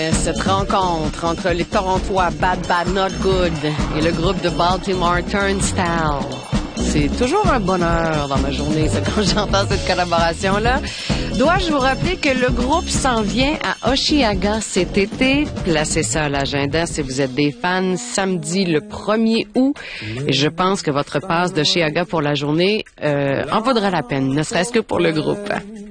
Cette rencontre entre les Torontois Bad Bad Not Good et le groupe de Baltimore Turnstile, c'est toujours un bonheur dans ma journée, ça, quand j'entends cette collaboration-là. Dois-je vous rappeler que le groupe s'en vient à Osheaga cet été? Placez ça à l'agenda si vous êtes des fans. Samedi le 1er août. Et je pense que votre passe d'Osheaga pour la journée en vaudra la peine, ne serait-ce que pour le groupe.